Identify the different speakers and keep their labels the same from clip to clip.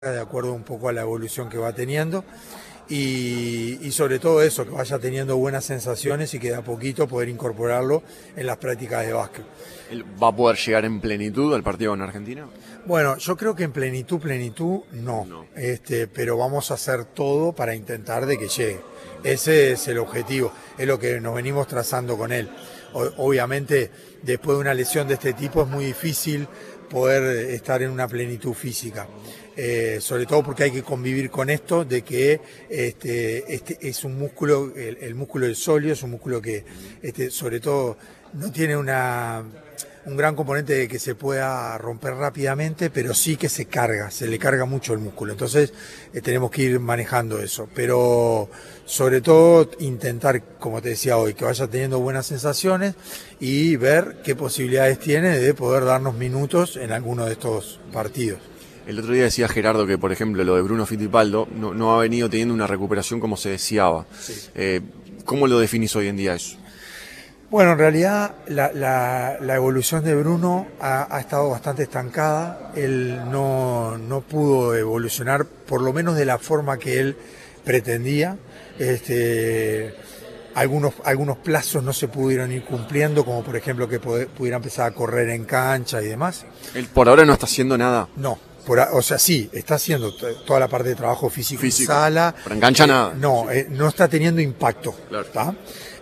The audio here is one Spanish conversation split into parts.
Speaker 1: de acuerdo un poco a la evolución que va teniendo y sobre todo eso, que vaya teniendo buenas sensaciones y que de a poquito poder incorporarlo en las prácticas de básquet.
Speaker 2: ¿Él va a poder llegar en plenitud al partido con Argentina?
Speaker 1: Bueno, yo creo que en plenitud no. Pero vamos a hacer todo para intentar de que llegue. Ese es el objetivo, es lo que nos venimos trazando con él. Obviamente, después de una lesión de este tipo es muy difícil poder estar en una plenitud física. Sobre todo porque hay que convivir con esto de que este es un músculo, el músculo del sóleo es un músculo que sobre todo no tiene un gran componente de que se pueda romper rápidamente, pero sí que se le carga mucho el músculo. Entonces tenemos que ir manejando eso, pero sobre todo intentar, como te decía hoy, que vaya teniendo buenas sensaciones y ver qué posibilidades tiene de poder darnos minutos en alguno de estos partidos.
Speaker 2: El otro día decía Gerardo que, por ejemplo, lo de Bruno Fittipaldo no ha venido teniendo una recuperación como se deseaba. Sí. ¿Cómo lo definís hoy en día eso?
Speaker 1: Bueno, en realidad la evolución de Bruno ha estado bastante estancada. Él no pudo evolucionar, por lo menos de la forma que él pretendía. Algunos plazos no se pudieron ir cumpliendo, como por ejemplo que pudiera empezar a correr en cancha y demás.
Speaker 2: ¿Él por ahora no está haciendo nada?
Speaker 1: No. O sea, sí, está haciendo toda la parte de trabajo físico. En sala.
Speaker 2: Pero en cancha nada.
Speaker 1: No está teniendo impacto.
Speaker 2: Claro.
Speaker 1: ¿Tá?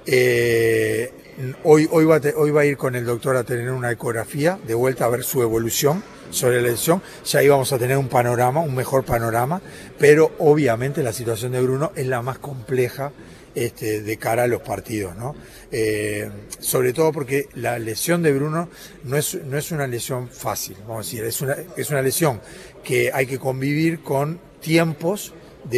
Speaker 1: Hoy va a ir con el doctor a tener una ecografía de vuelta a ver su evolución sobre la lesión. Ya íbamos a tener un mejor panorama, pero obviamente la situación de Bruno es la más compleja de cara a los partidos, ¿no? Sobre todo porque la lesión de Bruno no es una lesión fácil, vamos a decir, es una lesión que hay que convivir con tiempos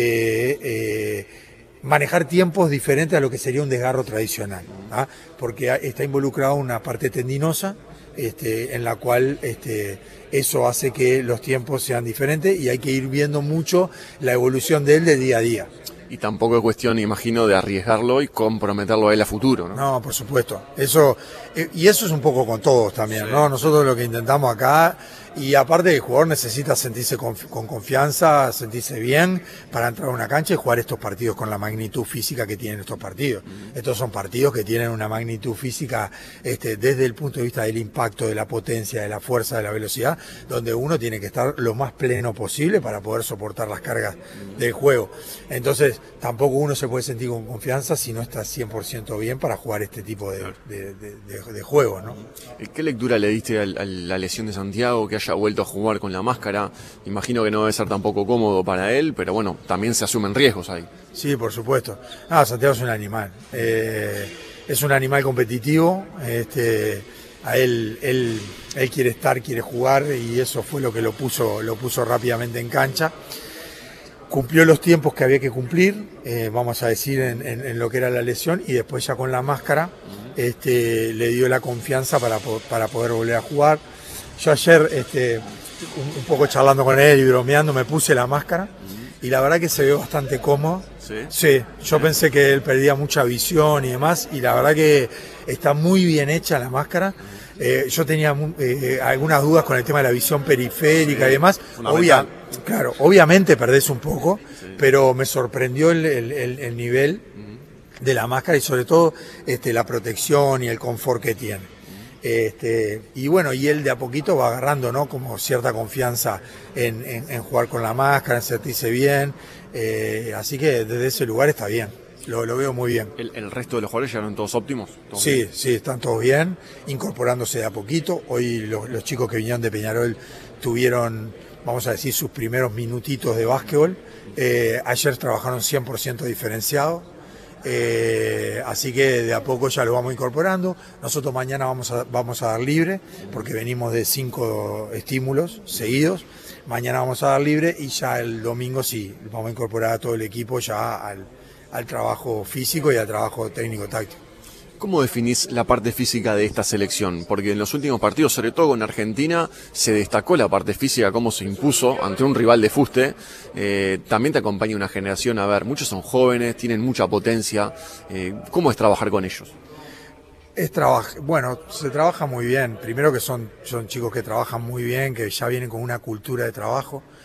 Speaker 1: de manejar tiempos diferentes a lo que sería un desgarro tradicional, ¿ah? Porque está involucrado una parte tendinosa en la cual eso hace que los tiempos sean diferentes y hay que ir viendo mucho la evolución de él de día a día.
Speaker 2: Y tampoco es cuestión, imagino, de arriesgarlo y comprometerlo a él a futuro, ¿no?
Speaker 1: No, por supuesto. Eso es un poco con todos también, sí, ¿no? Nosotros lo que intentamos acá, y aparte el jugador necesita sentirse con confianza, sentirse bien para entrar a una cancha y jugar estos partidos con la magnitud física que tienen estos partidos. Estos son partidos que tienen una magnitud física desde el punto de vista del impacto, de la potencia, de la fuerza, de la velocidad, donde uno tiene que estar lo más pleno posible para poder soportar las cargas del juego. Entonces, tampoco uno se puede sentir con confianza si no está 100% bien para jugar este tipo de juego, ¿no?
Speaker 2: ¿Qué lectura le diste a la lesión de Santiago, que haya vuelto a jugar con la máscara? Imagino que no debe ser tampoco cómodo para él, pero bueno, también se asumen riesgos ahí.
Speaker 1: Sí, por supuesto. Santiago es un animal. Es un animal competitivo. A él quiere quiere jugar y eso fue lo que lo puso rápidamente en cancha. Cumplió los tiempos que había que cumplir, vamos a decir, en lo que era la lesión, y después ya con la máscara le dio la confianza para poder volver a jugar. Yo ayer, un poco charlando con él y bromeando, me puse la máscara y la verdad que se ve bastante cómodo. Sí, yo pensé que él perdía mucha visión y demás, y la verdad que está muy bien hecha la máscara. Yo tenía algunas dudas con el tema de la visión periférica y demás. Obviamente perdés un poco, pero me sorprendió el nivel de la máscara y sobre todo la protección y el confort que tiene. Y bueno, y él de a poquito va agarrando, ¿no?, como cierta confianza en jugar con la máscara, en sentirse bien. Así que desde ese lugar está bien. Lo veo muy bien.
Speaker 2: ¿El resto de los jugadores llegaron todos óptimos?
Speaker 1: Sí, están todos bien, incorporándose de a poquito. Hoy los chicos que vinieron de Peñarol tuvieron, vamos a decir, sus primeros minutitos de básquetbol. Ayer trabajaron 100% diferenciado. Así que de a poco ya lo vamos incorporando. Nosotros mañana vamos a dar libre, porque venimos de 5 estímulos seguidos. Mañana vamos a dar libre y ya el domingo sí, vamos a incorporar a todo el equipo ya al trabajo físico y al trabajo técnico-táctico.
Speaker 2: ¿Cómo definís la parte física de esta selección? Porque en los últimos partidos, sobre todo con Argentina, se destacó la parte física, cómo se impuso ante un rival de fuste. También te acompaña una generación, muchos son jóvenes, tienen mucha potencia. ¿Cómo es trabajar con ellos?
Speaker 1: Bueno, se trabaja muy bien. Primero que son chicos que trabajan muy bien, que ya vienen con una cultura de trabajo.